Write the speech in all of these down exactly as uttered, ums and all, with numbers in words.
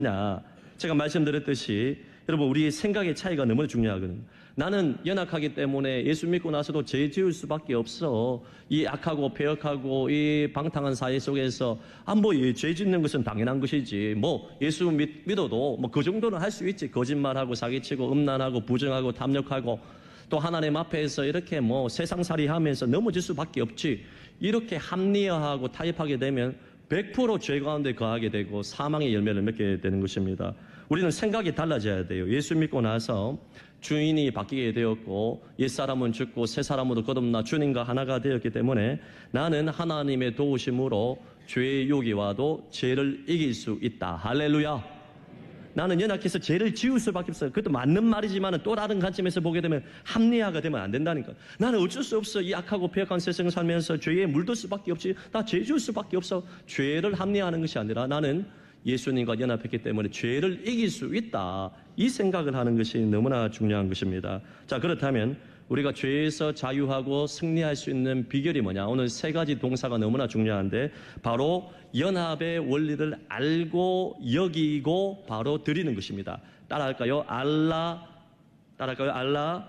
제가 말씀드렸듯이 여러분, 우리 생각의 차이가 너무 중요하거든요. 나는 연약하기 때문에 예수 믿고 나서도 죄 지을 수밖에 없어. 이 악하고 배역하고 이 방탕한 사회 속에서 안뭐죄 짓는 것은 당연한 것이지. 뭐 예수 믿, 믿어도 뭐 그 정도는 할 수 있지. 거짓말하고 사기치고 음란하고 부정하고 탐욕하고 또 하나님 앞에서 이렇게 뭐 세상살이 하면서 넘어질 수밖에 없지. 이렇게 합리화하고 타협하게 되면 백 퍼센트 죄 가운데 거하게 되고 사망의 열매를 맺게 되는 것입니다. 우리는 생각이 달라져야 돼요. 예수 믿고 나서 주인이 바뀌게 되었고 옛사람은 죽고 새사람으로 거듭나 주님과 하나가 되었기 때문에 나는 하나님의 도우심으로 죄의 유혹이 와도 죄를 이길 수 있다. 할렐루야. 나는 연약해서 죄를 지을 수밖에 없어요. 그것도 맞는 말이지만 또 다른 관점에서 보게 되면 합리화가 되면 안 된다니까. 나는 어쩔 수 없어. 이 악하고 폐역한 세상을 살면서 죄에 물들 수밖에 없지. 나 죄 지을 수밖에 없어. 죄를 합리화하는 것이 아니라 나는 예수님과 연합했기 때문에 죄를 이길 수 있다. 이 생각을 하는 것이 너무나 중요한 것입니다. 자, 그렇다면 우리가 죄에서 자유하고 승리할 수 있는 비결이 뭐냐? 오늘 세 가지 동사가 너무나 중요한데 바로 연합의 원리를 알고 여기고 바로 드리는 것입니다. 따라할까요? 알라, 따라할까요? 알라,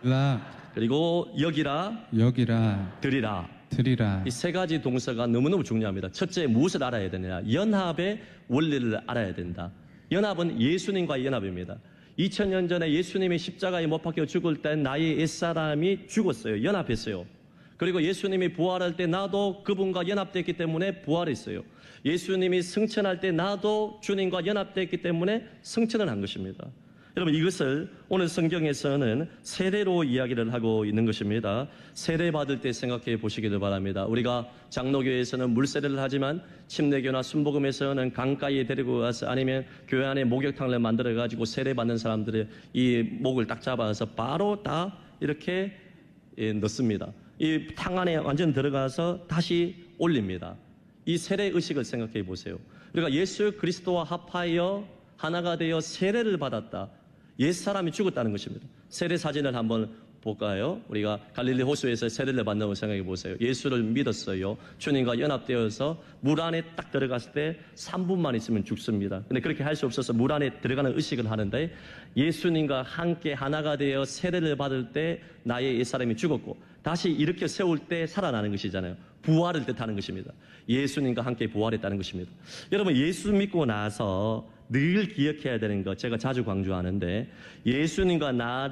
라, 그리고 여기라, 여기라, 드리라. 드리라. 이 세 가지 동사가 너무너무 중요합니다. 첫째, 무엇을 알아야 되느냐? 연합의 원리를 알아야 된다. 연합은 예수님과의 연합입니다. 이천 년 전에 예수님이 십자가에 못 박혀 죽을 때 나의 옛사람이 죽었어요. 연합했어요. 그리고 예수님이 부활할 때 나도 그분과 연합됐기 때문에 부활했어요. 예수님이 승천할 때 나도 주님과 연합됐기 때문에 승천을 한 것입니다. 여러분, 이것을 오늘 성경에서는 세례로 이야기를 하고 있는 것입니다. 세례 받을 때 생각해 보시기를 바랍니다. 우리가 장로교에서는 물세례를 하지만 침례교나 순복음에서는 강가에 데리고 가서 아니면 교회 안에 목욕탕을 만들어 가지고 세례 받는 사람들의 이 목을 딱 잡아서 바로 다 이렇게 넣습니다. 이 탕 안에 완전 들어가서 다시 올립니다. 이 세례 의식을 생각해 보세요. 우리가 예수 그리스도와 합하여 하나가 되어 세례를 받았다. 옛사람이 죽었다는 것입니다. 세례 사진을 한번 볼까요? 우리가 갈릴리 호수에서 세례를 받는 걸 생각해 보세요. 예수를 믿었어요. 주님과 연합되어서 물 안에 딱 들어갔을 때 삼 분만 있으면 죽습니다. 근데 그렇게 할 수 없어서 물 안에 들어가는 의식을 하는데 예수님과 함께 하나가 되어 세례를 받을 때 나의 옛사람이 죽었고 다시 일으켜 세울 때 살아나는 것이잖아요. 부활을 뜻하는 것입니다. 예수님과 함께 부활했다는 것입니다. 여러분, 예수 믿고 나서 늘 기억해야 되는 것, 제가 자주 강조하는데 예수님과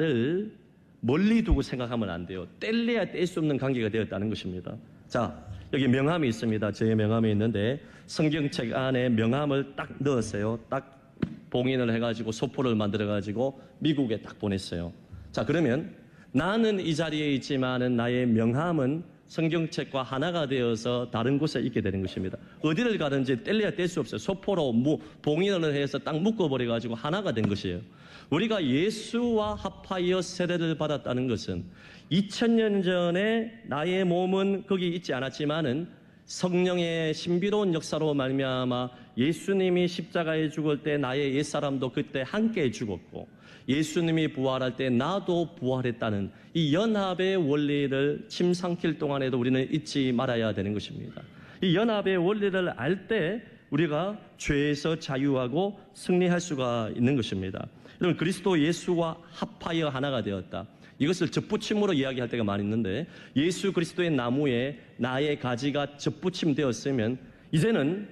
나를 멀리 두고 생각하면 안 돼요. 뗄래야 뗄 수 없는 관계가 되었다는 것입니다. 자, 여기 명함이 있습니다. 제 명함이 있는데 성경책 안에 명함을 딱 넣었어요. 딱 봉인을 해가지고 소포를 만들어가지고 미국에 딱 보냈어요. 자, 그러면 나는 이 자리에 있지만은 나의 명함은 성경책과 하나가 되어서 다른 곳에 있게 되는 것입니다. 어디를 가든지 뗄래야 뗄 수 없어요. 소포로 무, 봉인을 해서 딱 묶어버려가지고 하나가 된 것이에요. 우리가 예수와 합하여 세례를 받았다는 것은 이천 년 전에 나의 몸은 거기 있지 않았지만은 성령의 신비로운 역사로 말미암아 예수님이 십자가에 죽을 때 나의 옛사람도 그때 함께 죽었고 예수님이 부활할 때 나도 부활했다는 이 연합의 원리를 침 삼킬 동안에도 우리는 잊지 말아야 되는 것입니다. 이 연합의 원리를 알 때 우리가 죄에서 자유하고 승리할 수가 있는 것입니다. 여러분, 그리스도 예수와 합하여 하나가 되었다. 이것을 접붙임으로 이야기할 때가 많이 있는데 예수 그리스도의 나무에 나의 가지가 접붙임 되었으면 이제는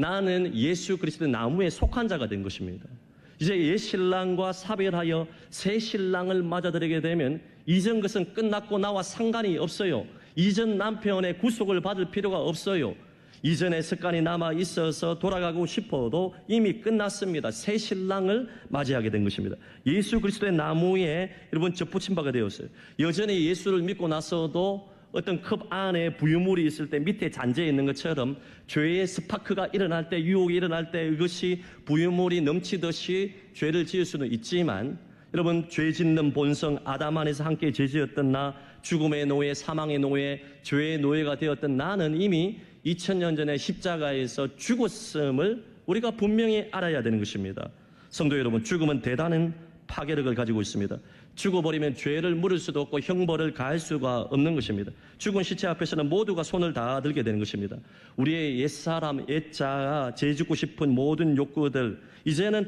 나는 예수 그리스도의 나무에 속한 자가 된 것입니다. 이제 옛 신랑과 사별하여 새 신랑을 맞아들이게 되면 이전 것은 끝났고 나와 상관이 없어요. 이전 남편의 구속을 받을 필요가 없어요. 이전의 습관이 남아 있어서 돌아가고 싶어도 이미 끝났습니다. 새 신랑을 맞이하게 된 것입니다. 예수 그리스도의 나무에 여러분 접붙임 바가 되었어요. 여전히 예수를 믿고 나서도 어떤 컵 안에 부유물이 있을 때 밑에 잔재해 있는 것처럼 죄의 스파크가 일어날 때, 유혹이 일어날 때 이것이 부유물이 넘치듯이 죄를 지을 수는 있지만 여러분, 죄 짓는 본성 아담 안에서 함께 죄 지었던 나, 죽음의 노예, 사망의 노예, 죄의 노예가 되었던 나는 이미 이천 년 전에 십자가에서 죽었음을 우리가 분명히 알아야 되는 것입니다. 성도 여러분, 죽음은 대단한 파괴력을 가지고 있습니다. 죽어버리면 죄를 물을 수도 없고 형벌을 가할 수가 없는 것입니다. 죽은 시체 앞에서는 모두가 손을 다 들게 되는 것입니다. 우리의 옛사람, 옛자아, 죄짓고 싶은 모든 욕구들, 이제는